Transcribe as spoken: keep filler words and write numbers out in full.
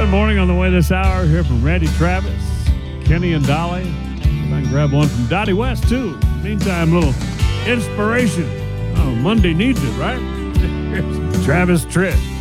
morning on the way this hour. Here from Randy Travis, Kenny and Dolly. I can grab one from Dottie West, too. Meantime, little inspiration. Oh, Monday needs it, right? Here's Travis Tritt.